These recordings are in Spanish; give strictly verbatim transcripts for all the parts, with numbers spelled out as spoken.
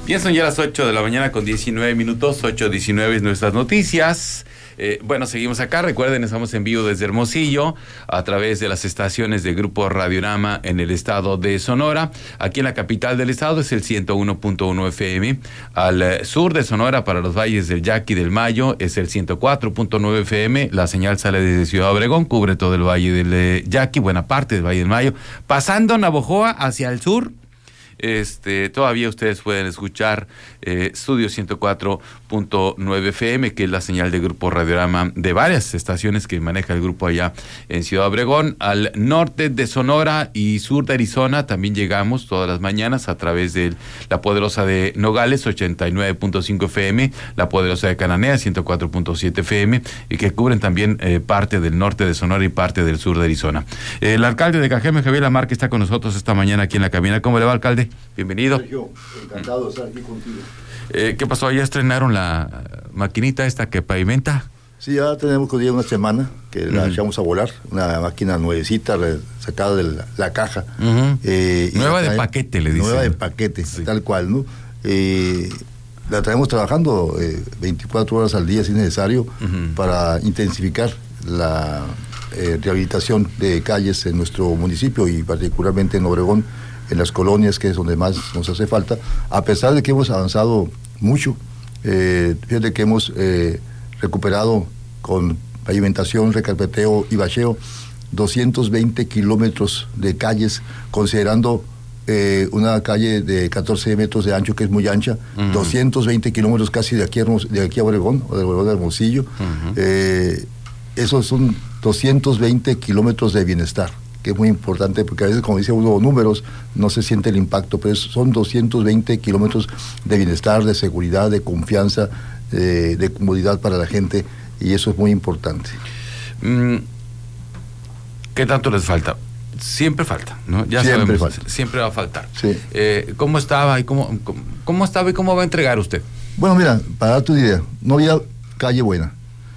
Bien, son ya las ocho de la mañana con diecinueve minutos, ocho diecinueve es nuestras noticias. Eh, bueno, seguimos acá. Recuerden, estamos en vivo desde Hermosillo a través de las estaciones de Grupo Radiorama en el estado de Sonora. Aquí en la capital del estado es el ciento uno punto uno F M. Al eh, sur de Sonora, para los valles del Yaqui y del Mayo, es el ciento cuatro punto nueve F M. La señal sale desde Ciudad Obregón, cubre todo el valle del eh, Yaqui, buena parte del valle del Mayo. Pasando Navojoa hacia el sur, Este, todavía ustedes pueden escuchar eh, Estudio ciento cuatro punto nueve F M, que es la señal de Grupo Radiorama de varias estaciones que maneja el grupo allá en Ciudad Obregón. Al norte de Sonora y sur de Arizona también llegamos todas las mañanas a través de la poderosa de Nogales, ochenta y nueve punto cinco F M, la poderosa de Cananea, ciento cuatro punto siete F M, y que cubren también eh, parte del norte de Sonora y parte del sur de Arizona. El alcalde de Cajeme, Javier Lamarque, está con nosotros esta mañana aquí en la cabina. ¿Cómo le va, alcalde? Bienvenido. Sergio, encantado de estar aquí contigo. Eh, ¿Qué pasó? ¿Ya estrenaron la maquinita esta que pavimenta? Sí, ya tenemos con día una semana que la Uh-huh. echamos a volar, una máquina nuevecita, re- sacada de la, la caja. Uh-huh. eh, y Nueva la de trae- paquete, le dicen. Nueva de paquete, Sí. tal cual, ¿no? Eh, la traemos trabajando eh, veinticuatro horas al día si es necesario, Uh-huh. para intensificar la eh, rehabilitación de calles en nuestro municipio y particularmente en Obregón, en las colonias, que es donde más nos hace falta, a pesar de que hemos avanzado mucho. Eh, fíjate que hemos eh, recuperado con pavimentación, recarpeteo y bacheo doscientos veinte kilómetros de calles, considerando eh, una calle de catorce metros de ancho, que es muy ancha. Uh-huh. doscientos veinte kilómetros casi de aquí a, Hermos, de aquí a Obregón, o de Obregón a Hermosillo. Uh-huh. eh, esos son doscientos veinte kilómetros de bienestar, que es muy importante, porque a veces, como dice uno, números, no se siente el impacto, pero son doscientos veinte kilómetros de bienestar, de seguridad, de confianza, eh, de comodidad para la gente, y eso es muy importante. Mm, ¿Qué tanto les falta? Siempre falta, ¿no? Ya siempre sabemos, falta. Siempre va a faltar. Sí. Eh, ¿Cómo estaba y cómo, cómo, cómo estaba y cómo va a entregar usted? Bueno, mira, para darte una idea, no había calle buena,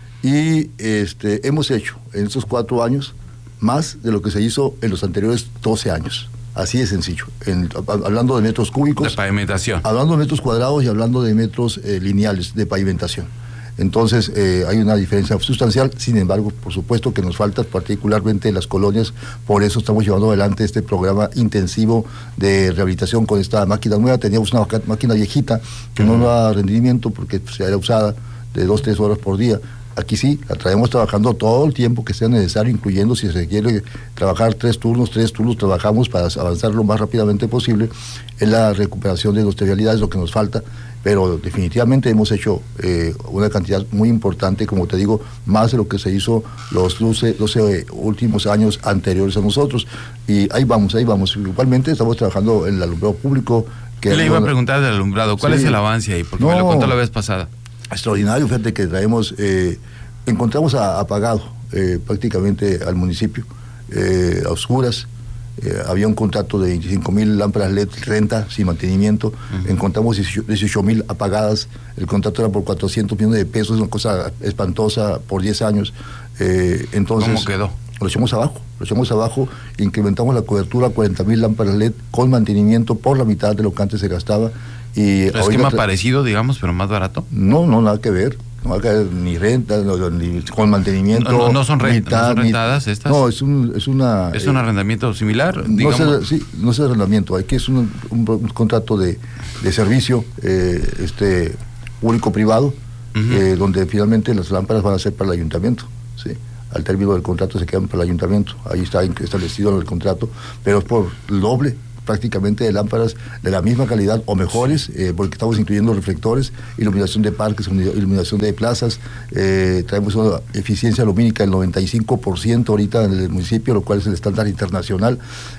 y este, hemos hecho en estos cuatro años más de lo que se hizo en los anteriores doce años. Así de sencillo. En, hablando de metros cúbicos. De pavimentación. Hablando de metros cuadrados y hablando de metros eh, lineales de pavimentación. Entonces, eh, hay una diferencia sustancial. Sin embargo, por supuesto que nos falta, particularmente en las colonias. Por eso estamos llevando adelante este programa intensivo de rehabilitación con esta máquina nueva. Teníamos una máquina viejita que uh-huh. no daba rendimiento porque se era usada de dos, tres horas por día. Aquí sí, la traemos trabajando todo el tiempo que sea necesario, incluyendo si se quiere trabajar tres turnos, tres turnos trabajamos para avanzar lo más rápidamente posible en la recuperación de nuestras realidades, lo que nos falta, pero definitivamente hemos hecho eh, una cantidad muy importante, como te digo, más de lo que se hizo los doce, doce últimos años anteriores a nosotros, y ahí vamos, ahí vamos. Igualmente estamos trabajando en el alumbrado público. Que Yo le iba a preguntar del alumbrado, ¿cuál sí. es el avance ahí? Porque no, me lo contó la vez pasada. Extraordinario, fíjate que traemos, eh, encontramos a, apagado eh, prácticamente al municipio, eh, a oscuras. Eh, había un contrato de veinticinco mil lámparas L E D renta sin mantenimiento. Uh-huh. Encontramos dieciocho mil apagadas. El contrato era por cuatrocientos millones de pesos, una cosa espantosa por diez años. Eh, entonces, ¿cómo quedó? Lo echamos abajo, lo echamos abajo, incrementamos la cobertura a cuarenta mil lámparas L E D con mantenimiento por la mitad de lo que antes se gastaba. Y ¿es esquema tra- parecido, digamos, pero más barato? No, no, nada que ver. No va a caer ni renta, no, ni con mantenimiento. No, no, no, son, re- mitad, ¿no son rentadas ni, estas? No, es, un, es una... ¿Es un arrendamiento similar? No sé, sí, no es arrendamiento, aquí es un, un, un contrato de, de servicio eh, este público-privado, uh-huh. eh, donde finalmente las lámparas van a ser para el ayuntamiento, ¿sí? Al término del contrato se quedan para el ayuntamiento, ahí está establecido en el contrato, pero es por el doble prácticamente de lámparas de la misma calidad o mejores, eh, porque estamos incluyendo reflectores, iluminación de parques, iluminación de plazas, eh, traemos una eficiencia lumínica del noventa y cinco por ciento ahorita en el municipio, lo cual es el estándar internacional,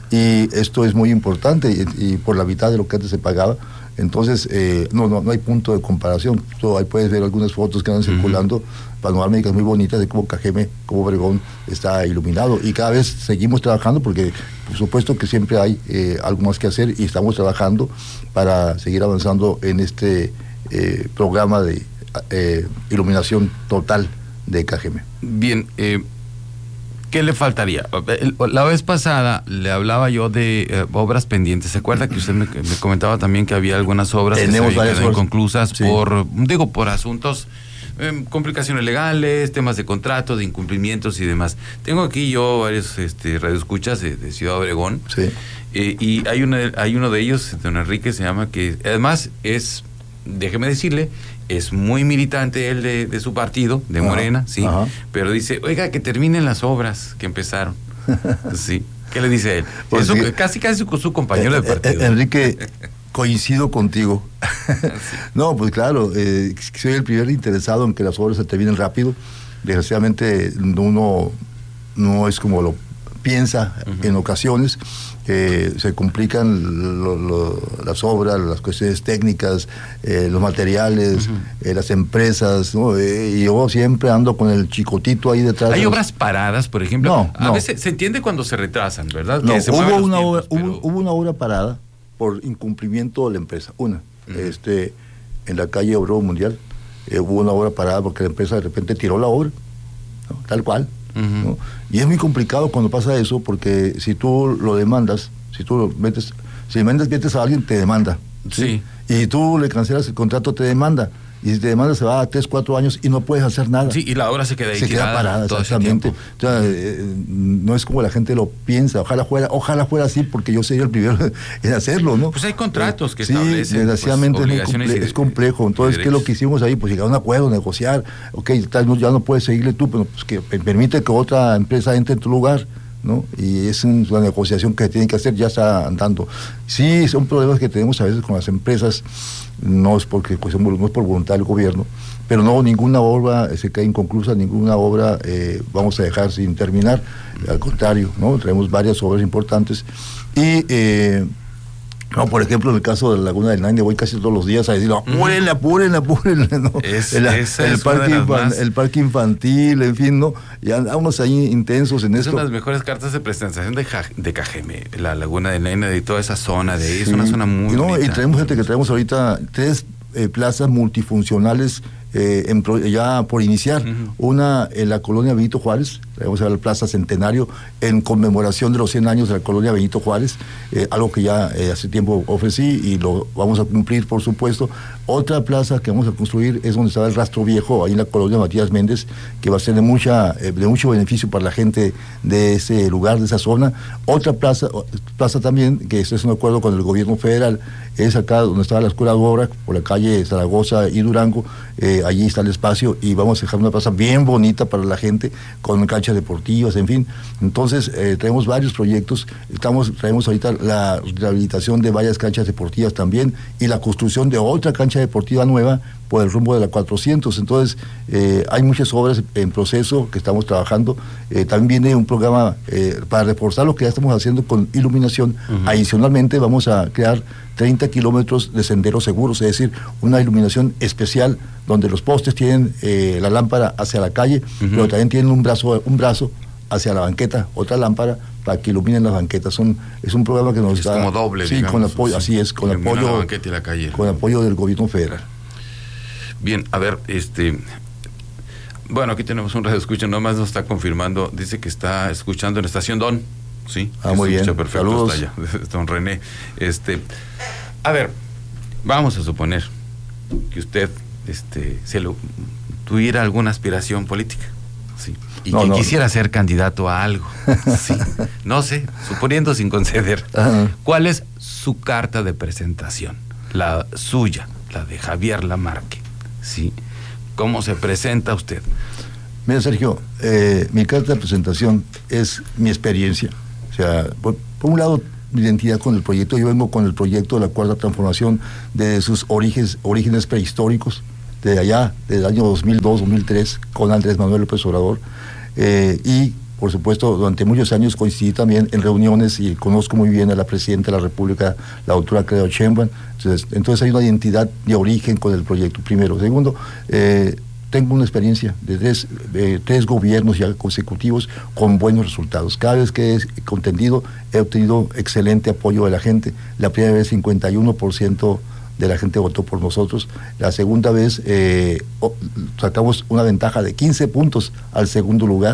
y esto es muy importante, y, y por la mitad de lo que antes se pagaba. Entonces, eh, no, no, no hay punto de comparación. Tú, ahí puedes ver algunas fotos que andan uh-huh. circulando, panorámicas muy bonitas de cómo Cajeme, cómo Obregón está iluminado. Y cada vez seguimos trabajando porque, por supuesto que siempre hay eh, algo más que hacer, y estamos trabajando para seguir avanzando en este eh, programa de eh, iluminación total de Cajeme. Bien, eh, ¿Qué le faltaría? La vez pasada le hablaba yo de eh, obras pendientes. ¿Se acuerda que usted me, me comentaba también que había algunas obras Tenemos que se habían quedado inconclusas sí. por, digo, por asuntos, eh, complicaciones legales, temas de contrato, de incumplimientos y demás? Tengo aquí yo varios este, radioescuchas de, de Ciudad Obregón. Sí. Eh, y hay, una, hay uno de ellos, don Enrique, se llama, que además es, déjeme decirle, es muy militante él de, de su partido, de Morena, ajá, sí, ajá. Pero dice, oiga, que terminen las obras que empezaron. Sí. ¿Qué le dice él? Pues es sí. su, casi casi su, su compañero eh, de partido. Eh, Enrique, coincido contigo. Sí. No, pues claro, eh, soy el primer interesado en que las obras se terminen rápido. Desgraciadamente uno no es como lo piensa uh-huh. en ocasiones. Eh, se complican lo, lo, las obras, las cuestiones técnicas, eh, los materiales, uh-huh. eh, las empresas, ¿no? Eh, y yo siempre ando con el chicotito ahí detrás. ¿Hay de obras los... paradas, por ejemplo? No, A no. veces se entiende cuando se retrasan, ¿verdad? No, que se hubo, una tiempos, obra, pero... hubo, hubo una obra parada por incumplimiento de la empresa. Una, uh-huh. este, en la calle Obregón Mundial, eh, hubo una obra parada porque la empresa de repente tiró la obra, ¿no? Tal cual. Uh-huh. ¿No? Y es muy complicado cuando pasa eso, porque si tú lo demandas, si tú lo metes, si demandas, metes a alguien, te demanda. Sí. ¿sí? Y tú le cancelas el contrato, te demanda. Y si te demanda, se va a tres, cuatro años y no puedes hacer nada. Sí, y la obra se queda ahí se tirada, queda parada, exactamente. O sea, eh, no es como la gente lo piensa. Ojalá fuera, ojalá fuera así, porque yo sería el primero en hacerlo, ¿no? Pues hay contratos que sí, establecen desgraciadamente pues, es, obligaciones comple- es complejo. Entonces, ¿qué es lo que hicimos ahí? Pues llegar a un acuerdo, negociar. Ok, tal, no, ya no puedes seguirle tú, pero pues que permite que otra empresa entre en tu lugar, ¿no? Y es una negociación que tienen que hacer, ya está andando. Sí, son problemas que tenemos a veces con las empresas, no es porque pues, no es por voluntad del gobierno, pero no, ninguna obra se queda inconclusa, ninguna obra eh, vamos a dejar sin terminar, al contrario, ¿no? Tenemos varias obras importantes y eh, no, por ejemplo, en el caso de la Laguna del Naine, voy casi todos los días a decir, apúrenle, apúrenle, apúrenle, ¿no? Es, el, esa el, es parque infan, más... el parque infantil, en fin, ¿no? Y andamos ahí intensos en es esto. Son las mejores cartas de presentación de, ja, de Cajeme, la Laguna del Naine, de toda esa zona de ahí, sí. Es una zona muy no, bonita. Y traemos gente que traemos ahorita tres eh, plazas multifuncionales eh, en pro, ya por iniciar. Uh-huh. Una en la colonia Benito Juárez, vamos a ver la Plaza Centenario, en conmemoración de los cien años de la colonia Benito Juárez, eh, algo que ya eh, hace tiempo ofrecí y lo vamos a cumplir, por supuesto. Otra plaza que vamos a construir es donde estaba el Rastro Viejo, ahí en la colonia Matías Méndez, que va a ser de mucha eh, de mucho beneficio para la gente de ese lugar, de esa zona. Otra plaza, plaza también, que es un acuerdo con el gobierno federal, es acá donde estaba la Escuela de Obra, por la calle Zaragoza y Durango, eh, allí está el espacio y vamos a dejar una plaza bien bonita para la gente, con canchas deportivas, en fin. Entonces, eh, traemos varios proyectos, estamos traemos ahorita la rehabilitación de varias canchas deportivas también y la construcción de otra cancha deportiva nueva por el rumbo de la cuatrocientos. Entonces, eh, hay muchas obras en proceso que estamos trabajando. Eh, también viene un programa eh, para reforzar lo que ya estamos haciendo con iluminación. Uh-huh. Adicionalmente, vamos a crear treinta kilómetros de senderos seguros, es decir, una iluminación especial donde los postes tienen eh, la lámpara hacia la calle, uh-huh. pero también tienen un brazo, un brazo hacia la banqueta, otra lámpara para que iluminen las banquetas. Son, es un programa que nos es da... como doble, sí, digamos, con apoyo, sí, así es, con apoyo, la banqueta y la calle. Con apoyo del gobierno federal. Bien, a ver, este... Bueno, aquí tenemos un radio escucha, nomás nos está confirmando, dice que está escuchando en Estación Don, ¿sí? Ah, muy bien. Perfecto, saludos. Está allá, don René. Este, a ver, vamos a suponer que usted este, se lo, tuviera alguna aspiración política, ¿sí? Y no, que no. quisiera ser candidato a algo, ¿sí? No sé, suponiendo sin conceder. Ajá. ¿Cuál es su carta de presentación? La suya, la de Javier Lamarque, ¿sí? ¿Cómo se presenta usted? Mira, Sergio, eh, mi carta de presentación es mi experiencia. O sea, por, por un lado, mi identidad con el proyecto. Yo vengo con el proyecto de la Cuarta Transformación desde sus orígenes, orígenes prehistóricos, de allá, del año dos mil dos, dos mil tres, con Andrés Manuel López Obrador. Eh, y, por supuesto, durante muchos años coincidí también en reuniones y conozco muy bien a la Presidenta de la República, la doctora Claudia Sheinbaum. Entonces, entonces hay una identidad de origen con el proyecto, primero. Segundo, eh, tengo una experiencia de tres, de tres gobiernos ya consecutivos con buenos resultados. Cada vez que he contendido he obtenido excelente apoyo de la gente. La primera vez cincuenta y uno por ciento de la gente votó por nosotros. La segunda vez eh, oh, sacamos una ventaja de quince puntos al segundo lugar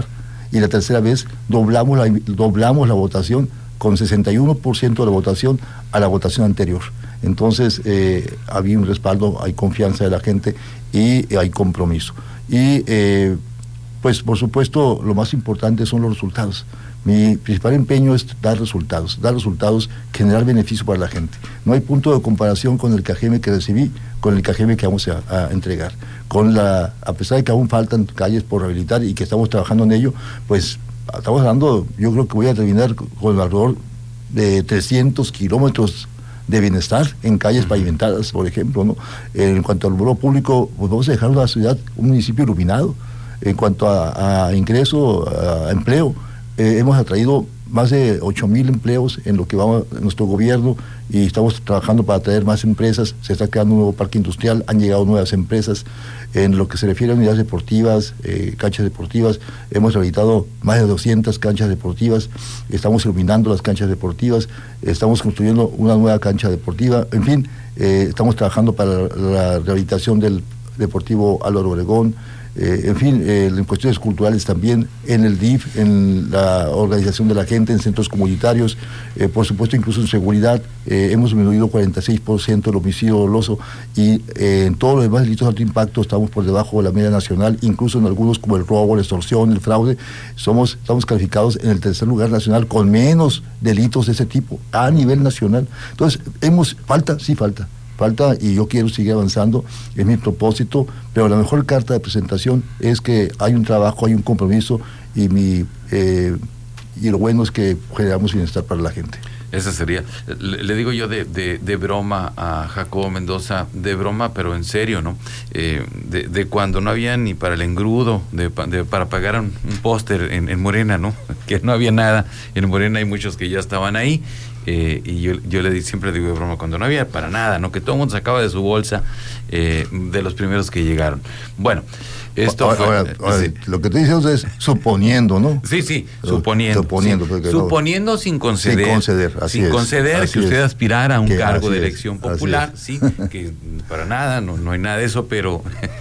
y la tercera vez doblamos la, doblamos la votación con sesenta y uno por ciento de la votación a la votación anterior. Entonces eh, había un respaldo, hay confianza de la gente y eh, hay compromiso. Y eh, pues por supuesto lo más importante son los resultados. Mi principal empeño es dar resultados, dar resultados, generar beneficio para la gente. No hay punto de comparación con el C A G E M E que recibí, con el C A G E M E que vamos a, a entregar. Con la, a pesar de que aún faltan calles por rehabilitar y que estamos trabajando en ello, pues estamos hablando, yo creo que voy a terminar con alrededor de trescientos kilómetros de bienestar en calles pavimentadas, por ejemplo, ¿no? En cuanto al rubro público, pues vamos a dejar una ciudad, un municipio iluminado. En cuanto a, a ingreso, a empleo, eh, hemos atraído más de ocho mil empleos en lo que va en nuestro gobierno y estamos trabajando para atraer más empresas. Se está creando un nuevo parque industrial, han llegado nuevas empresas. En lo que se refiere a unidades deportivas, eh, canchas deportivas, hemos rehabilitado más de doscientas canchas deportivas, estamos iluminando las canchas deportivas, estamos construyendo una nueva cancha deportiva, en fin, eh, estamos trabajando para la rehabilitación del Deportivo Álvaro Obregón. Eh, en fin, eh, en cuestiones culturales también, en el D I F, en la organización de la gente, en centros comunitarios, eh, por supuesto incluso en seguridad, eh, hemos disminuido cuarenta y seis por ciento el homicidio doloso y eh, en todos los demás delitos de alto impacto estamos por debajo de la media nacional, incluso en algunos como el robo, la extorsión, el fraude, somos, estamos calificados en el tercer lugar nacional con menos delitos de ese tipo a nivel nacional. Entonces, hemos, falta, sí falta. Falta y yo quiero seguir avanzando, es mi propósito, pero la mejor carta de presentación es que hay un trabajo, hay un compromiso y mi eh, y lo bueno es que generamos bienestar para la gente. Esa sería, le, le digo yo de, de, de broma a Jacobo Mendoza, de broma pero en serio, ¿no? Eh, de, de cuando no había ni para el engrudo, de, de, para pagar un, un póster en, en Morena, ¿no? Que no había nada, en Morena hay muchos que ya estaban ahí. Eh, y yo, yo le di, siempre digo de broma, cuando no había para nada, ¿no? Que todo el mundo sacaba de su bolsa, eh, de los primeros que llegaron. Bueno, esto ahora, fue, ahora, ahora, sí. Lo que te dices es suponiendo, ¿no? Sí, sí, suponiendo. Suponiendo, sí. suponiendo no, sin conceder. Sin conceder, así Sin es, conceder así que usted es, aspirara a un que cargo de es, elección popular, sí, que para nada, no, no hay nada de eso, pero,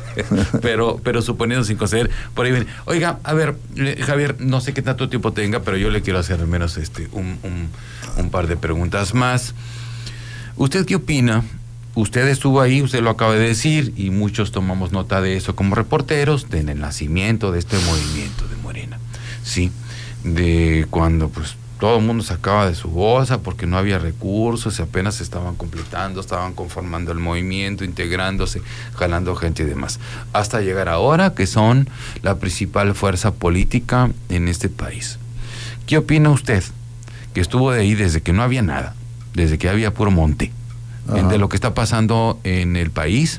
pero, pero suponiendo sin conceder, por ahí viene. Oiga, a ver, eh, Javier, no sé qué tanto tiempo tenga, pero yo le quiero hacer al menos este, un, un, un par de preguntas más. ¿Usted qué opina? Usted estuvo ahí, usted lo acaba de decir, y muchos tomamos nota de eso como reporteros, del nacimiento de este movimiento de Morena, ¿sí? De cuando pues todo el mundo sacaba de su bolsa porque no había recursos, y apenas se estaban completando, estaban conformando el movimiento, integrándose, jalando gente y demás, hasta llegar ahora que son la principal fuerza política en este país. ¿Qué opina usted, que estuvo de ahí desde que no había nada, desde que había puro monte, Ajá. de lo que está pasando en el país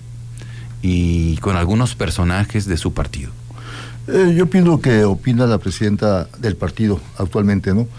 y con algunos personajes de su partido? Eh, yo opino que opina la presidenta del partido actualmente, ¿no?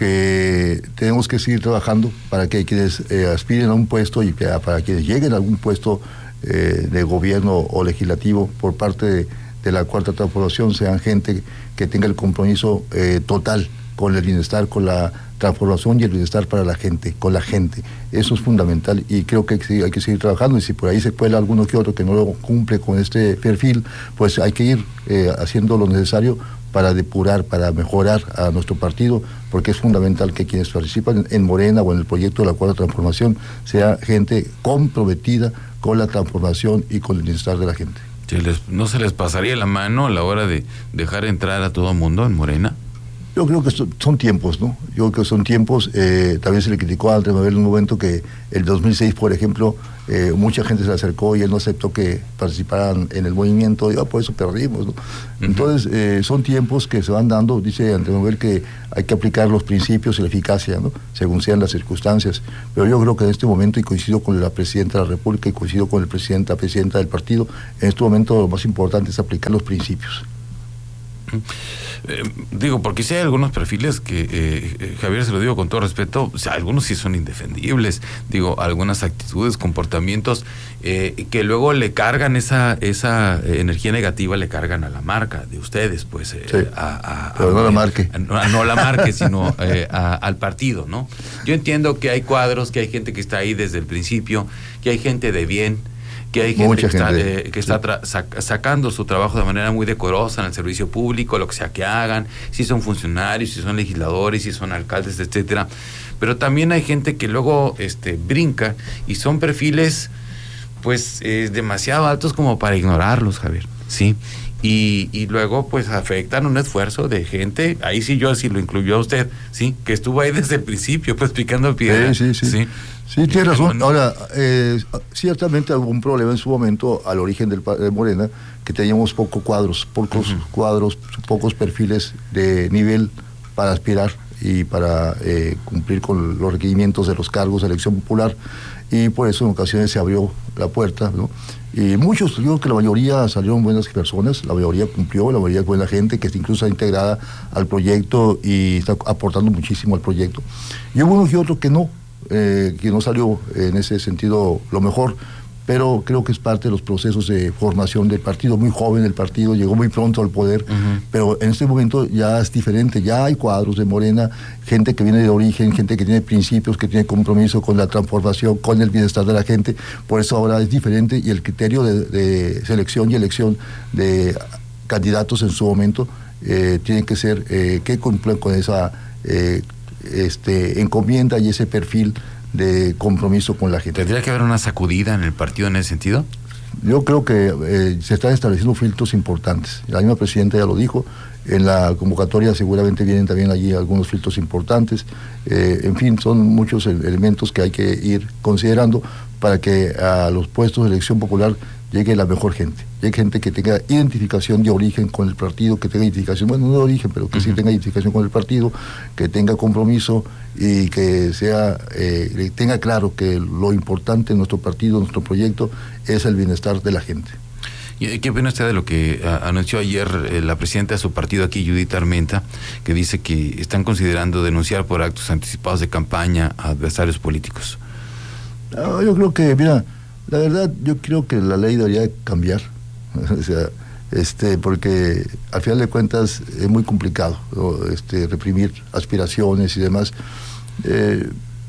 Que tenemos que seguir trabajando para que quienes eh, aspiren a un puesto y que, para quienes lleguen a algún puesto eh, de gobierno o legislativo por parte de, de la Cuarta Transformación sean gente que tenga el compromiso eh, total con el bienestar, con la transformación y el bienestar para la gente, con la gente. Eso es fundamental y creo que hay que, hay que seguir trabajando, y si por ahí se cuela alguno que otro que no lo cumple con este perfil, pues hay que ir eh, haciendo lo necesario para depurar, para mejorar a nuestro partido, porque es fundamental que quienes participan en Morena o en el proyecto de la Cuarta Transformación sea gente comprometida con la transformación y con el bienestar de la gente. ¿Se les, ¿No se les pasaría la mano a la hora de dejar entrar a todo el mundo en Morena? Yo creo que son, son tiempos, ¿no? Yo creo que son tiempos. Eh, también se le criticó a Andrés Manuel en un momento que el dos mil seis, por ejemplo, eh, mucha gente se le acercó y él no aceptó que participaran en el movimiento, y oh, por eso perdimos, ¿no? Uh-huh. Entonces, eh, son tiempos que se van dando. Dice Andrés Manuel que hay que aplicar los principios y la eficacia, ¿no? Según sean las circunstancias. Pero yo creo que en este momento, y coincido con la presidenta de la República y coincido con el presidente, la presidenta del partido, en este momento lo más importante es aplicar los principios. Eh, digo, porque si hay algunos perfiles que, eh, Javier, se lo digo con todo respeto, o sea, algunos sí son indefendibles, digo, algunas actitudes, comportamientos eh, que luego le cargan esa esa energía negativa, le cargan a la marca de ustedes, pues, eh, sí, a, a, pero a, no a, la marque. A, no, no la marque, sino eh, a, al partido, ¿no? Yo entiendo que hay cuadros, que hay gente que está ahí desde el principio, que hay gente de bien, que hay gente Mucha que está, gente, eh, que está tra- sac- sacando su trabajo de manera muy decorosa en el servicio público, lo que sea que hagan, si son funcionarios, si son legisladores, si son alcaldes, etcétera. Pero también hay gente que luego este, brinca y son perfiles pues eh, demasiado altos como para ignorarlos, Javier, ¿sí? Y, y luego pues afectan un esfuerzo de gente, ahí sí yo sí lo incluyó a usted, ¿sí? Que estuvo ahí desde el principio pues picando piedra. Sí, sí, sí. Sí, sí tiene razón. No, Ahora, eh, ciertamente hubo un problema en su momento al origen del pa- de Morena, que teníamos pocos cuadros, pocos uh-huh. cuadros, pocos perfiles de nivel para aspirar y para eh, cumplir con los requerimientos de los cargos de elección popular, y por eso en ocasiones se abrió la puerta, ¿no? Y muchos, yo creo que la mayoría salieron buenas personas, la mayoría cumplió, la mayoría es buena gente que incluso está integrada al proyecto y está aportando muchísimo al proyecto. Y hubo uno y otro que no, eh, que no salió en ese sentido lo mejor, pero creo que es parte de los procesos de formación del partido, muy joven el partido, llegó muy pronto al poder, uh-huh. pero en este momento ya es diferente, ya hay cuadros de Morena, gente que viene de origen, gente que tiene principios, que tiene compromiso con la transformación, con el bienestar de la gente, por eso ahora es diferente y el criterio de, de selección y elección de candidatos en su momento eh, tiene que ser eh, que cumplan con esa eh, este, encomienda y ese perfil de compromiso con la gente. ¿Tendría que haber una sacudida en el partido en ese sentido? Yo creo que eh, se están estableciendo filtros importantes. La misma presidenta ya lo dijo. En la convocatoria seguramente vienen también allí algunos filtros importantes. Eh, en fin, son muchos elementos que hay que ir considerando para que a los puestos de elección popular llegue la mejor gente. Llegue gente que tenga identificación de origen con el partido, que tenga identificación, bueno, no de origen, pero que uh-huh. sí tenga identificación con el partido, que tenga compromiso y que sea eh, tenga claro que lo importante en nuestro partido, nuestro proyecto, es el bienestar de la gente. ¿Qué opina usted de lo que uh, anunció ayer eh, la presidenta de su partido aquí, Judith Armenta, que dice que están considerando denunciar por actos anticipados de campaña a adversarios políticos? No, yo creo que, mira, la verdad, yo creo que la ley debería cambiar, o sea, este, porque al final de cuentas es muy complicado, ¿no? este, reprimir aspiraciones y demás. Eh,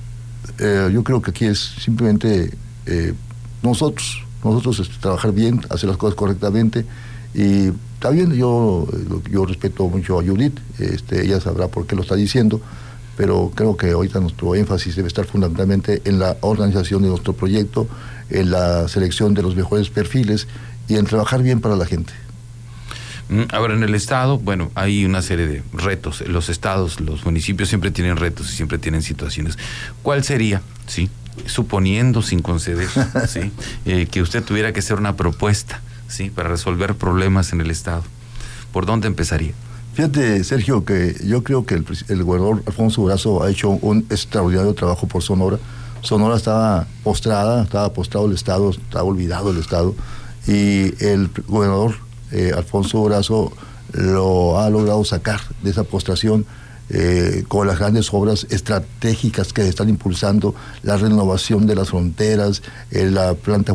eh, yo creo que aquí es simplemente eh, nosotros, nosotros este, trabajar bien, hacer las cosas correctamente, y está bien, yo, yo respeto mucho a Judith, este, ella sabrá por qué lo está diciendo, pero creo que ahorita nuestro énfasis debe estar fundamentalmente en la organización de nuestro proyecto, en la selección de los mejores perfiles y en trabajar bien para la gente. Ahora, en el Estado, bueno, hay una serie de retos. Los estados, los municipios siempre tienen retos y siempre tienen situaciones. ¿Cuál sería, sí, suponiendo sin conceder, sí, eh, que usted tuviera que hacer una propuesta, sí, para resolver problemas en el Estado? ¿Por dónde empezaría? Fíjate, Sergio, que yo creo que el, el gobernador Alfonso Durazo ha hecho un extraordinario trabajo por Sonora. Sonora estaba postrada, estaba postrado el Estado, estaba olvidado el Estado, y el gobernador eh, Alfonso Durazo lo ha logrado sacar de esa postración eh, con las grandes obras estratégicas que están impulsando, la renovación de las fronteras, eh, la planta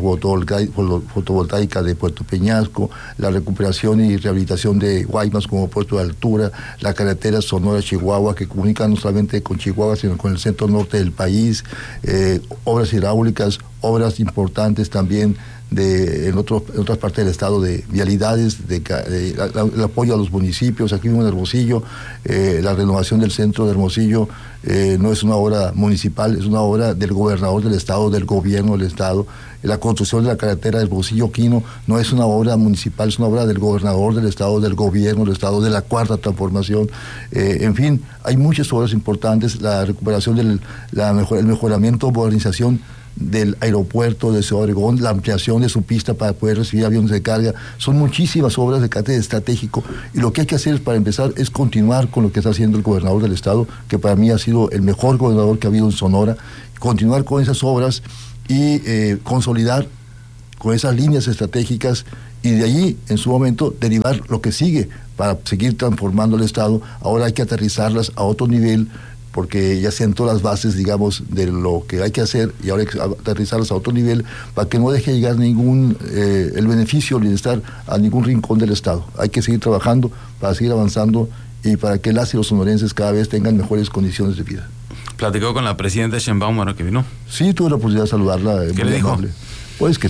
fotovoltaica de Puerto Peñasco, la recuperación y rehabilitación de Guaymas como puerto de altura, la carretera Sonora-Chihuahua que comunica no solamente con Chihuahua sino con el centro norte del país, eh, obras hidráulicas, obras importantes también de en, otro, en otras partes del estado de vialidades, de, de, de, de el apoyo a los municipios, aquí mismo en Hermosillo, eh, la renovación del centro de Hermosillo eh, no es una obra municipal, es una obra del gobernador del estado, del gobierno del estado. La construcción de la carretera de Hermosillo-Quino no es una obra municipal, es una obra del gobernador del estado, del gobierno del estado, de la cuarta transformación. Eh, en fin, hay muchas obras importantes, la recuperación del la mejor, el mejoramiento, modernización del aeropuerto de Ciudad Obregón, la ampliación de su pista para poder recibir aviones de carga. Son muchísimas obras de carácter estratégico y lo que hay que hacer para empezar es continuar con lo que está haciendo el gobernador del estado, que para mí ha sido el mejor gobernador que ha habido en Sonora, continuar con esas obras y eh, consolidar con esas líneas estratégicas y de allí en su momento derivar lo que sigue para seguir transformando el estado. Ahora hay que aterrizarlas a otro nivel, porque ya sentó las bases, digamos, de lo que hay que hacer y ahora hay que aterrizarlas a otro nivel para que no deje llegar ningún, eh, el beneficio, el bienestar a ningún rincón del Estado. Hay que seguir trabajando para seguir avanzando y para que las y los sonorenses cada vez tengan mejores condiciones de vida. ¿Platicó con la presidenta Sheinbaum ahora que vino? Sí, tuve la oportunidad de saludarla. ¿Qué le dijo? Amable. Pues que,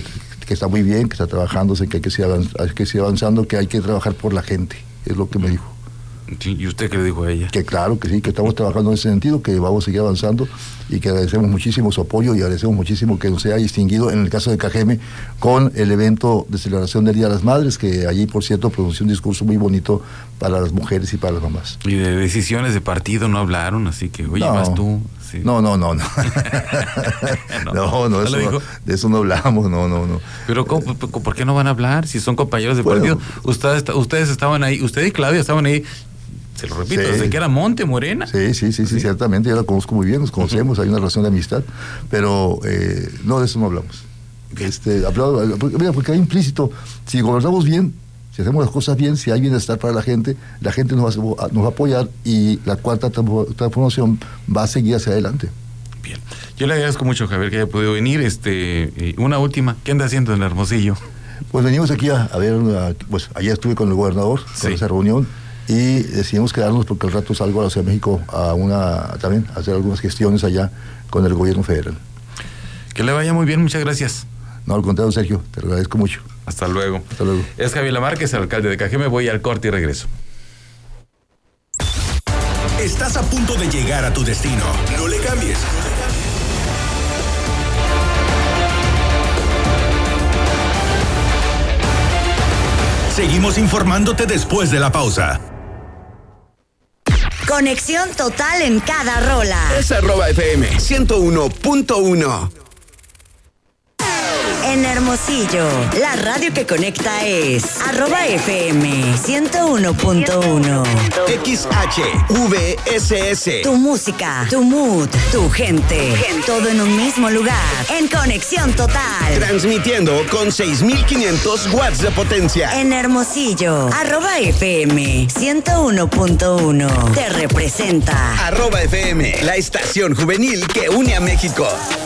que está muy bien, que está trabajándose, que hay que seguir avanzando, hay que seguir avanzando, que hay que trabajar por la gente, es lo que me dijo. Sí, ¿y usted qué le dijo a ella? Que claro, que sí, que estamos trabajando en ese sentido, que vamos a seguir avanzando y que agradecemos muchísimo su apoyo y agradecemos muchísimo que nos haya distinguido en el caso de Cajeme con el evento de celebración del Día de las Madres, que allí, por cierto, pronunció un discurso muy bonito para las mujeres y para las mamás. Y de decisiones de partido no hablaron, así que, oye, no, vas tú. Sí. No, no, no, no. no, no, no, eso no, de eso no hablamos, no, no, no. Pero ¿cómo, ¿por qué no van a hablar si son compañeros de bueno, partido? Ustedes, ustedes estaban ahí, usted y Claudia estaban ahí. Se lo repito, sí. Desde que era Monte Morena. Sí, sí, sí, sí, sí, ciertamente, yo la conozco muy bien, nos conocemos, uh-huh. Hay una relación de amistad, pero eh, no, de eso no hablamos. Este, hablado, mira, porque hay implícito, si gobernamos bien, si hacemos las cosas bien, si hay bienestar para la gente, la gente nos va, nos va a apoyar y la cuarta transformación va a seguir hacia adelante. Bien, yo le agradezco mucho, Javier, que haya podido venir. Este, una última, ¿qué anda haciendo en Hermosillo? Pues venimos aquí a, a ver, una, pues ayer estuve con el gobernador, con sí. esa reunión, y decidimos quedarnos porque al rato salgo a la Ciudad de México a una, también a hacer algunas gestiones allá con el gobierno federal. Que le vaya muy bien, muchas gracias. No, al contrario, Sergio, te lo agradezco mucho. Hasta luego. Hasta luego. Es Javier Lamárquez, el alcalde de Cajeme. Voy al corte y regreso. Estás a punto de llegar a tu destino. No le cambies. Seguimos informándote después de la pausa. Conexión total en cada rola. Es arroba F M ciento uno punto uno. En Hermosillo, la radio que conecta es arroba F M ciento uno punto uno. X H V S S. Tu música, tu mood, tu gente, todo en un mismo lugar. En Conexión Total. Transmitiendo con seis mil quinientos watts de potencia. En Hermosillo, arroba F M ciento uno punto uno. Te representa. Arroba F M, la estación juvenil que une a México.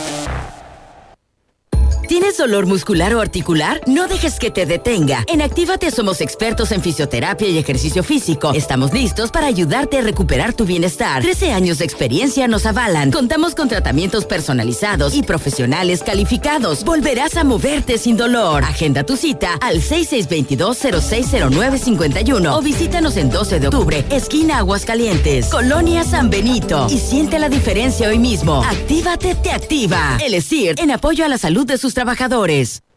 ¿Tienes dolor muscular o articular? No dejes que te detenga. En Actívate somos expertos en fisioterapia y ejercicio físico. Estamos listos para ayudarte a recuperar tu bienestar. trece años de experiencia nos avalan. Contamos con tratamientos personalizados y profesionales calificados. Volverás a moverte sin dolor. Agenda tu cita al seis seis dos dos, cero seis cero nueve cinco uno o visítanos en doce de octubre, esquina Aguascalientes, Colonia San Benito. Y siente la diferencia hoy mismo. Actívate te activa. El E S I R en apoyo a la salud de sus trabajadores.